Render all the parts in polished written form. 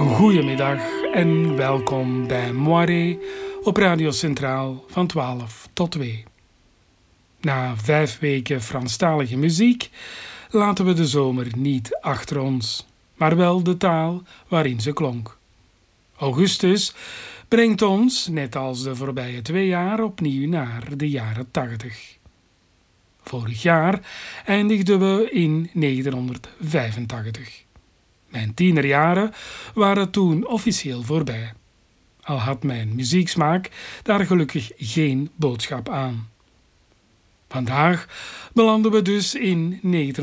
Goedemiddag en welkom bij Moiré op Radio Centraal van 12 tot 2. Na 5 weken Franstalige muziek laten we de zomer niet achter ons, maar wel de taal waarin ze klonk. Augustus brengt ons, net als de voorbije 2 jaar, opnieuw naar de jaren 80. Vorig jaar eindigden we in 1985. Mijn tienerjaren waren toen officieel voorbij. Al had mijn muzieksmaak daar gelukkig geen boodschap aan. Vandaag belanden we dus in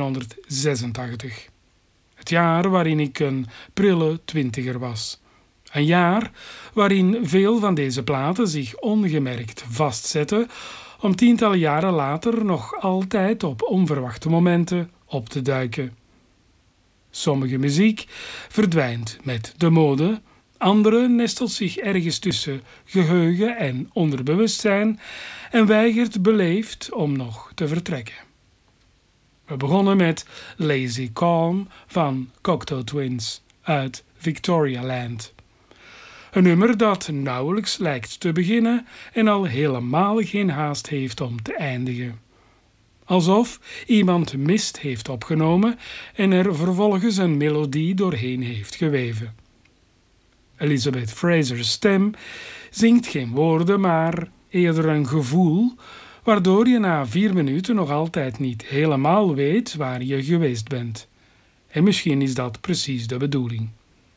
1986. Het jaar waarin ik een prille 20er was. Een jaar waarin veel van deze platen zich ongemerkt vastzetten om tientallen jaren later nog altijd op onverwachte momenten op te duiken. Sommige muziek verdwijnt met de mode, andere nestelt zich ergens tussen geheugen en onderbewustzijn en weigert beleefd om nog te vertrekken. We begonnen met Lazy Calm van Cocteau Twins uit Victorialand. Een nummer dat nauwelijks lijkt te beginnen en al helemaal geen haast heeft om te eindigen. Alsof iemand mist heeft opgenomen en er vervolgens een melodie doorheen heeft geweven. Elizabeth Fraser's stem zingt geen woorden, maar eerder een gevoel, waardoor je na 4 minuten nog altijd niet helemaal weet waar je geweest bent. En misschien is dat precies de bedoeling.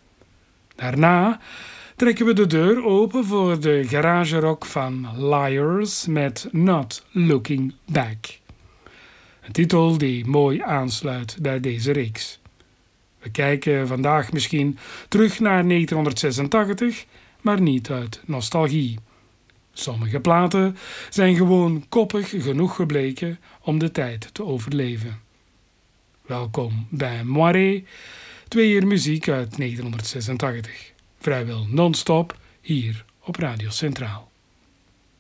Daarna trekken we de deur open voor de garagerock van Liars met Not Looking Back. Een titel die mooi aansluit bij deze reeks. We kijken vandaag misschien terug naar 1986, maar niet uit nostalgie. Sommige platen zijn gewoon koppig genoeg gebleken om de tijd te overleven. Welkom bij Moiré, 2 uur muziek uit 1986. Vrijwel non-stop hier op Radio Centraal.